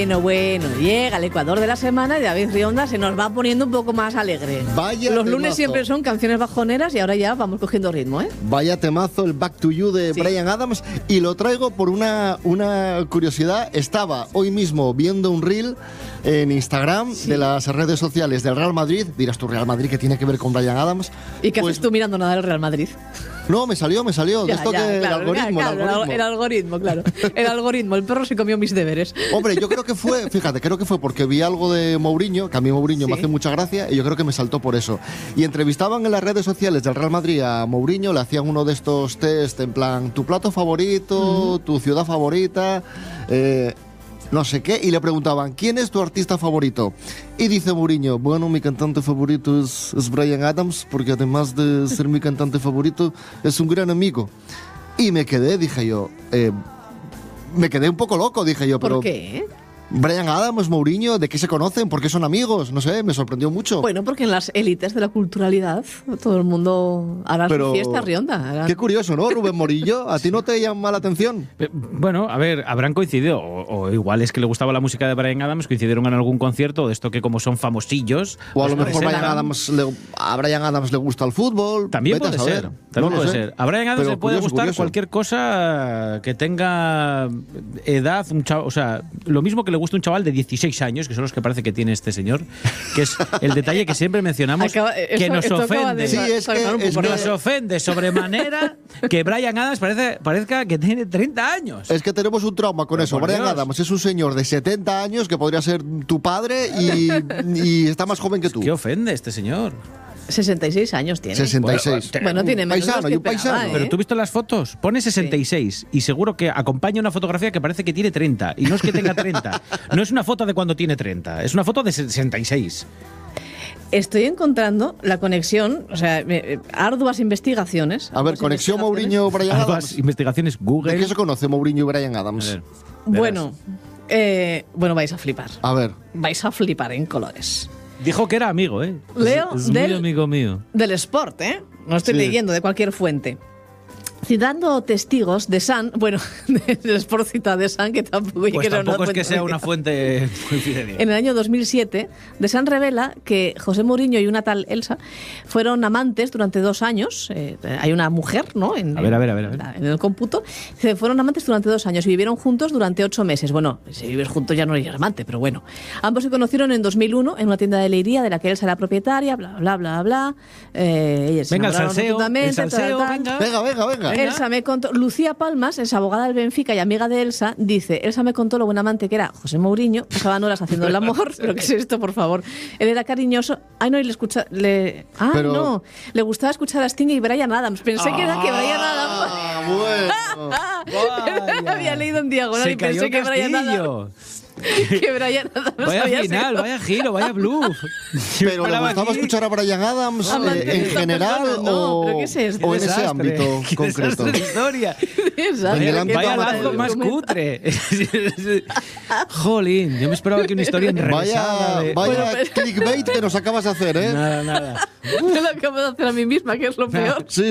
Bueno, llega el Ecuador de la semana y David Rionda se nos va poniendo un poco más alegre. Vaya Los temazo. lunes siempre son canciones bajoneras y ahora ya vamos cogiendo ritmo, ¿eh? Vaya temazo, el Back to You de Bryan Adams, y lo traigo por una curiosidad. Estaba hoy mismo viendo un reel en Instagram de las redes sociales del Real Madrid. Dirás tú, Real Madrid, ¿qué tiene que ver con Bryan Adams? ¿Y qué haces tú mirando nada del Real Madrid? No, me salió. Ya, Esto ya, que claro, el algoritmo. El algoritmo, claro. El algoritmo, el perro se comió mis deberes. Hombre, yo creo que fue porque vi algo de Mourinho, que a mí Mourinho me hace mucha gracia, y yo creo que me saltó por eso. Y entrevistaban en las redes sociales del Real Madrid a Mourinho, le hacían uno de estos test en plan, tu plato favorito, tu ciudad favorita, no sé qué, y le preguntaban, ¿quién es tu artista favorito? Y dice Mourinho, bueno, mi cantante favorito es Bryan Adams, porque además de ser mi cantante favorito, es un gran amigo. Y me quedé un poco loco, dije yo, pero... ¿Por qué? Bryan Adams, Mourinho, ¿de qué se conocen? ¿Por qué son amigos? No sé, me sorprendió mucho. Bueno, porque en las élites de la culturalidad todo el mundo hará su fiesta Rionda. Qué curioso, ¿no, Rubén Morillo? ¿A ti no te llama la atención? Bueno, a ver, habrán coincidido, o igual es que le gustaba la música de Bryan Adams, coincidieron en algún concierto de esto que como son famosillos... O a lo mejor a Bryan Adams le gusta el fútbol. También puede ser. También puede ser. A Bryan Adams le puede gustar cualquier cosa que tenga edad, o sea, lo mismo que le gusta un chaval de 16 años, que son los que parece que tiene este señor, que es el detalle que siempre mencionamos, que nos ofende. Nos ofende sobremanera que Bryan Adams parezca que tiene 30 años. Es que tenemos un trauma con eso. Bryan Adams es un señor de 70 años que podría ser tu padre y está más joven que tú. ¿Qué ofende este señor? 66 años tiene. 66. Bueno, tiene menos paisano, que un paisano. Pero tú has visto las fotos, pone 66 y seguro que acompaña una fotografía que parece que tiene 30 y no es que tenga 30. No es una foto de cuando tiene 30, es una foto de 66. Estoy encontrando la conexión, o sea, arduas investigaciones. A ver, conexión Mourinho-Bryan Adams. Investigaciones Google. ¿De qué se conoce Mourinho y Bryan Adams? Bueno, vais a flipar. A ver. Vais a flipar en colores. Dijo que era amigo, ¿eh? Leo es muy amigo mío. Del Sport, ¿eh? No estoy leyendo de cualquier fuente. Citando testigos de Sun, del Sport cita de Sun, que tampoco, pues tampoco es que sea una fuente muy fidedigna. En el año 2007, The Sun revela que José Mourinho y una tal Elsa fueron amantes durante 2 años. Hay una mujer, ¿no? En el cómputo. Fueron amantes durante 2 años y vivieron juntos durante 8 meses. Bueno, si vives juntos ya no eres amante, pero bueno. Ambos se conocieron en 2001 en una tienda de leiría de la que Elsa era propietaria, bla, bla, bla, bla. Ellos venga, el salseo, venga. Elsa me contó, Lucía Palmas, es abogada del Benfica y amiga de Elsa, dice, Elsa me contó lo buen amante que era José Mourinho, pasaban horas haciendo el amor, pero ¿qué es esto, por favor? Él era cariñoso, le gustaba escuchar a Sting y Bryan Adams, pensé que era que Bryan Adams... Bueno, había leído en diagonal y pensé que Bryan Adams... Que Bryan Adams vaya final, vaya giro, vaya bluff. Pero ¿le gustaba escuchar a Bryan Adams en general ¿pero qué es esto? o en ese ámbito concreto? Historia. En el ámbito vaya lazo más cutre. Jolín, yo me esperaba que una historia enrevesada. Vaya clickbait que nos acabas de hacer, ¿eh? Nada. Me lo acabo de hacer a mí misma, que es lo peor. Sí.